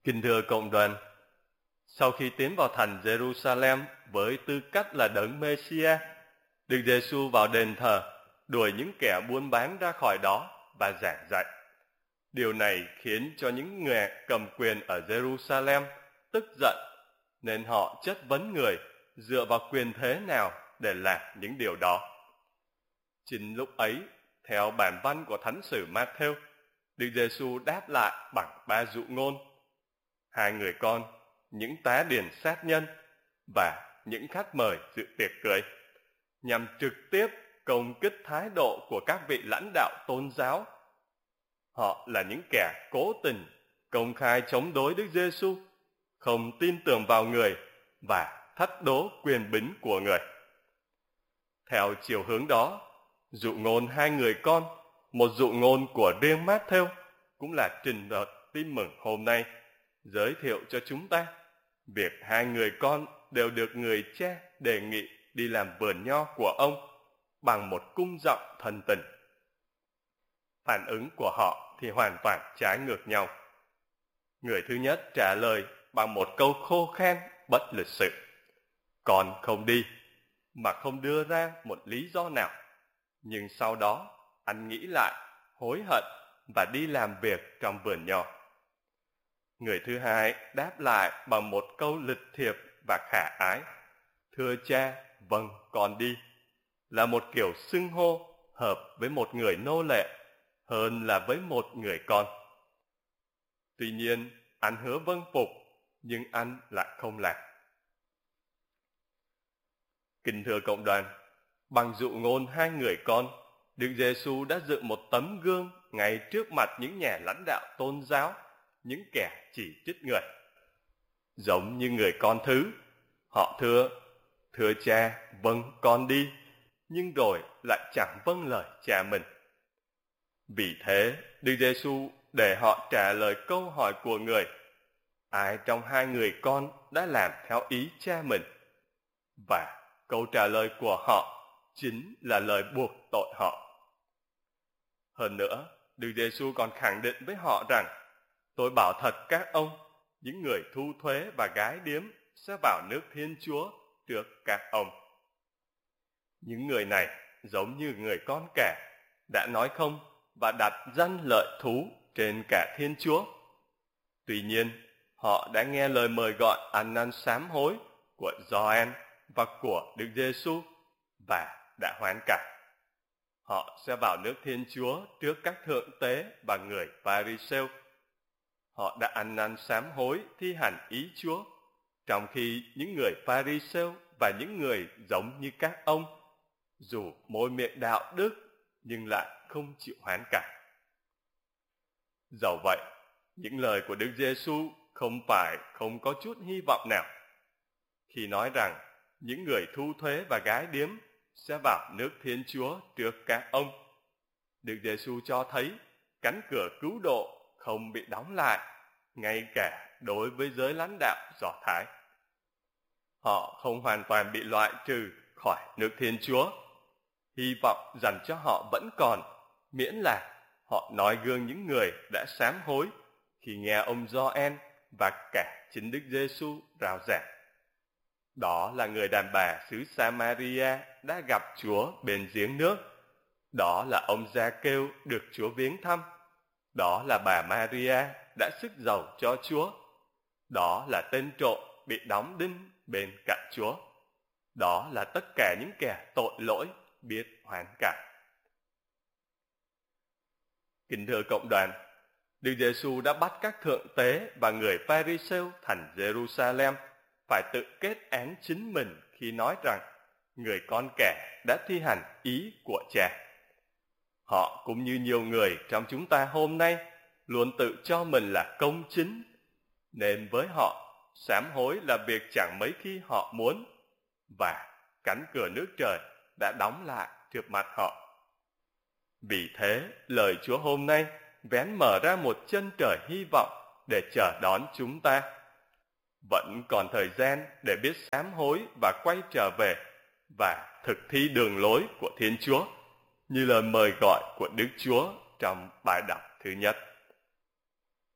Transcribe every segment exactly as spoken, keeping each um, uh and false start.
Kính thưa cộng đoàn, sau khi tiến vào thành Jerusalem với tư cách là đấng Messiah, Đức Giêsu vào đền thờ, đuổi những kẻ buôn bán ra khỏi đó và giảng dạy. Điều này khiến cho những người cầm quyền ở Jerusalem tức giận, nên họ chất vấn người dựa vào quyền thế nào để làm những điều đó. Chính lúc ấy, theo bản văn của Thánh sử Ma-thêu, Đức Giêsu đáp lại bằng ba dụ ngôn: hai người con, những tá điền sát nhân và những khách mời dự tiệc cưới, nhằm trực tiếp công kích thái độ của các vị lãnh đạo tôn giáo. Họ là những kẻ cố tình công khai chống đối Đức Giêsu, không tin tưởng vào người và thách đố quyền bính của người. Theo chiều hướng đó, dụ ngôn hai người con, một dụ ngôn của riêng Ma-thêu, cũng là trình đợt tin mừng hôm nay, giới thiệu cho chúng ta việc hai người con đều được người cha đề nghị đi làm vườn nho của ông bằng một cung giọng thân tình. Phản ứng của họ thì hoàn toàn trái ngược nhau. Người thứ nhất trả lời bằng một câu khô khan bất lịch sự: "Con không đi", mà không đưa ra một lý do nào. Nhưng sau đó, anh nghĩ lại, hối hận và đi làm việc trong vườn nho. Người thứ hai đáp lại bằng một câu lịch thiệp và khả ái: "Thưa cha, vâng, con đi", là một kiểu xưng hô hợp với một người nô lệ hơn là với một người con. Tuy nhiên, anh hứa vâng phục, nhưng anh lại không làm. Kính thưa cộng đoàn, bằng dụ ngôn hai người con, Đức Giêsu đã dựng một tấm gương ngay trước mặt những nhà lãnh đạo tôn giáo, những kẻ chỉ trích người. Giống như người con thứ, họ thưa: "Thưa cha, vâng, con đi", nhưng rồi lại chẳng vâng lời cha mình. Vì thế, Đức Giêsu để họ trả lời câu hỏi của người: ai trong hai người con đã làm theo ý cha mình? Và câu trả lời của họ chính là lời buộc tội họ. Hơn nữa, Đức Giêsu còn khẳng định với họ rằng: "Tôi bảo thật các ông, những người thu thuế và gái điếm sẽ vào nước Thiên Chúa trước các ông." Những người này giống như người con cả, đã nói không và đặt danh lợi thú trên cả Thiên Chúa. Tuy nhiên, họ đã nghe lời mời gọi ăn năn sám hối của Gioan và của Đức Giêsu và đã hoán cải. Họ sẽ vào nước Thiên Chúa trước các thượng tế và người Pha-ri-sêu. Họ đã ăn năn sám hối thi hành ý Chúa, trong khi những người Pha-ri-sêu và những người giống như các ông, dù môi miệng đạo đức nhưng lại không chịu hoán cải. Dẫu vậy, những lời của Đức Giêsu không phải không có chút hy vọng nào. Khi nói rằng những người thu thuế và gái điếm sẽ vào nước Thiên Chúa trước các ông, Đức Giêsu cho thấy cánh cửa cứu độ không bị đóng lại, ngay cả đối với giới lãnh đạo Do Thái. Họ không hoàn toàn bị loại trừ khỏi nước Thiên Chúa. Hy vọng dành cho họ vẫn còn, miễn là họ nói gương những người đã sám hối khi nghe ông Gioan và cả chính Đức Giêsu rao giảng. Đó là người đàn bà xứ Samaria đã gặp Chúa bên giếng nước. Đó là ông Gia-kêu được Chúa viếng thăm. Đó là bà Maria đã sức dầu cho Chúa. Đó là tên trộm bị đóng đinh bên cạnh Chúa. Đó là tất cả những kẻ tội lỗi biết hoán cải. Kính thưa cộng đoàn, Đức Giêsu đã bắt các thượng tế và người Pha-ri-sêu thành Jerusalem phải tự kết án chính mình khi nói rằng người con kẻ đã thi hành ý của cha. Họ cũng như nhiều người trong chúng ta hôm nay luôn tự cho mình là công chính, nên với họ, sám hối là việc chẳng mấy khi họ muốn, và cánh cửa nước trời đã đóng lại trước mặt họ. Vì thế, lời Chúa hôm nay vén mở ra một chân trời hy vọng để chờ đón chúng ta. Vẫn còn thời gian để biết sám hối và quay trở về và thực thi đường lối của Thiên Chúa, như lời mời gọi của Đức Chúa trong bài đọc thứ nhất.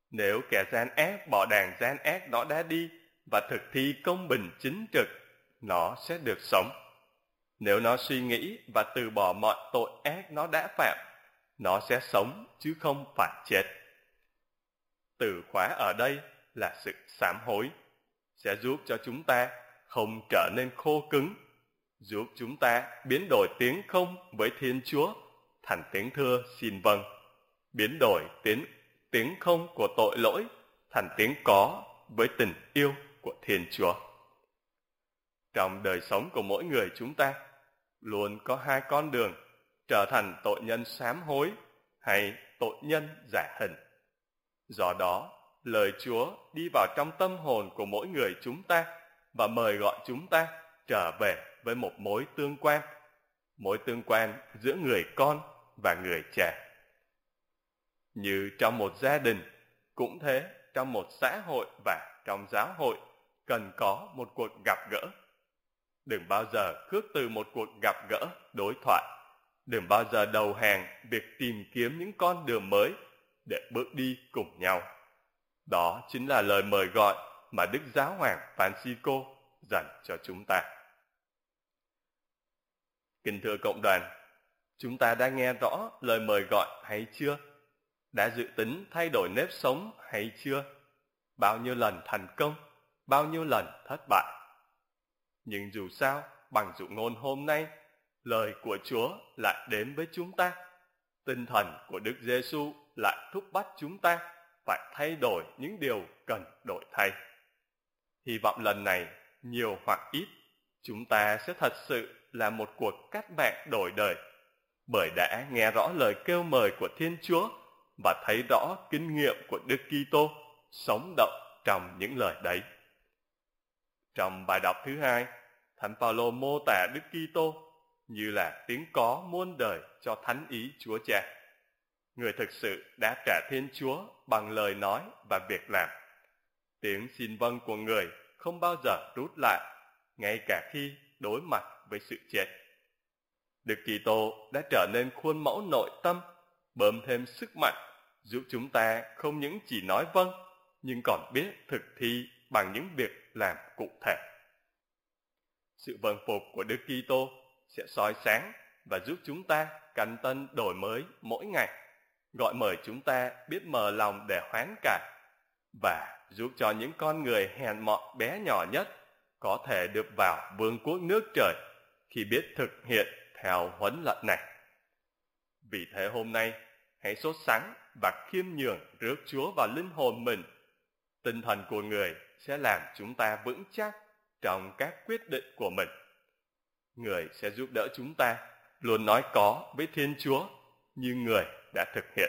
Nếu kẻ gian ác bỏ đàn gian ác đó đã đi và thực thi công bình chính trực, nó sẽ được sống. Nếu nó suy nghĩ và từ bỏ mọi tội ác nó đã phạm, nó sẽ sống chứ không phải chết. Từ khóa ở đây là sự sám hối, sẽ giúp cho chúng ta không trở nên khô cứng, giúp chúng ta biến đổi tiếng không với Thiên Chúa thành tiếng thưa xin vâng, biến đổi tiếng, tiếng không của tội lỗi thành tiếng có với tình yêu của Thiên Chúa. Trong đời sống của mỗi người chúng ta, luôn có hai con đường, trở thành tội nhân sám hối hay tội nhân giả hình. Do đó, lời Chúa đi vào trong tâm hồn của mỗi người chúng ta và mời gọi chúng ta trở về với một mối tương quan, mối tương quan giữa người con và người cha. Như trong một gia đình, cũng thế trong một xã hội và trong giáo hội cần có một cuộc gặp gỡ. Đừng bao giờ khước từ một cuộc gặp gỡ đối thoại. Đừng bao giờ đầu hàng việc tìm kiếm những con đường mới để bước đi cùng nhau. Đó chính là lời mời gọi mà Đức Giáo hoàng Francisco dành cho chúng ta. Kính thưa cộng đoàn, chúng ta đã nghe rõ lời mời gọi hay chưa? Đã dự tính thay đổi nếp sống hay chưa? Bao nhiêu lần thành công, bao nhiêu lần thất bại? Nhưng dù sao, bằng dụ ngôn hôm nay, lời của Chúa lại đến với chúng ta. Tinh thần của Đức Giêsu lại thúc bắt chúng ta phải thay đổi những điều cần đổi thay. Hy vọng lần này, nhiều hoặc ít, chúng ta sẽ thật sự là một cuộc cách mạng đổi đời, bởi đã nghe rõ lời kêu mời của Thiên Chúa và thấy rõ kinh nghiệm của Đức Kitô sống động trong những lời đấy. Trong bài đọc thứ hai, Thánh Phaolô mô tả Đức Kitô như là tiếng có muôn đời cho thánh ý Chúa Cha. Người thực sự đã trả Thiên Chúa bằng lời nói và việc làm. Tiếng xin vâng của người không bao giờ rút lại, ngay cả khi đối mặt với sự chết. Đức Kitô đã trở nên khuôn mẫu nội tâm, bơm thêm sức mạnh, giúp chúng ta không những chỉ nói vâng, nhưng còn biết thực thi bằng những việc làm cụ thể. Sự vâng phục của Đức Kitô sẽ soi sáng và giúp chúng ta canh tân đổi mới mỗi ngày, gọi mời chúng ta biết mở lòng để hoán cải và giúp cho những con người hèn mọn bé nhỏ nhất có thể được vào vương quốc nước trời khi biết thực hiện theo huấn lệnh này. Vì thế hôm nay, hãy sốt sắng và khiêm nhường rước Chúa vào linh hồn mình. Tinh thần của người sẽ làm chúng ta vững chắc trong các quyết định của mình. Người sẽ giúp đỡ chúng ta luôn nói có với Thiên Chúa như người đã thực hiện.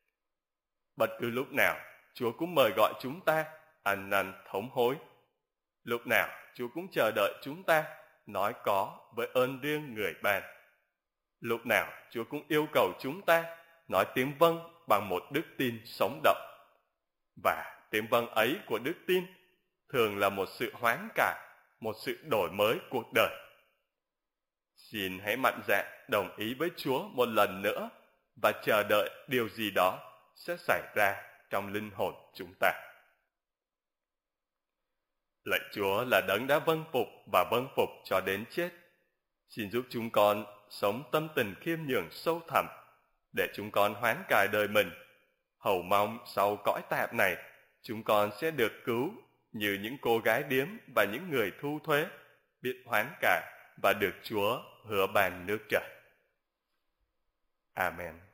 Bất cứ lúc nào, Chúa cũng mời gọi chúng ta ăn năn thống hối. Lúc nào, Chúa cũng chờ đợi chúng ta nói có với ơn riêng người ban. Lúc nào, Chúa cũng yêu cầu chúng ta nói tiếng vâng bằng một đức tin sống động. Và tiếng vâng ấy của đức tin thường là một sự hoán cải, một sự đổi mới cuộc đời. Xin hãy mạnh dạn đồng ý với Chúa một lần nữa và chờ đợi điều gì đó sẽ xảy ra trong linh hồn chúng ta. Lạy Chúa là đấng đã vâng phục và vâng phục cho đến chết. Xin giúp chúng con sống tâm tình khiêm nhường sâu thẳm để chúng con hoán cải đời mình. Hầu mong sau cõi tạp này, chúng con sẽ được cứu như những cô gái điếm và những người thu thuế, biết hoán cải và được Chúa hứa ban nước trời. Amen.